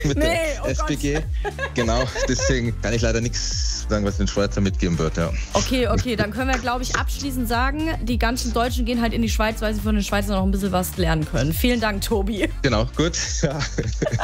mit der SPG. Genau, deswegen kann ich leider nichts sagen, was den Schweizer mitgeben wird. Ja. Okay, dann können wir, glaube ich, abschließend sagen, die ganzen Deutschen gehen halt in die Schweiz, weil sie von den Schweizern noch ein bisschen was lernen können. Vielen Dank, Tobi. Genau, gut. Ja.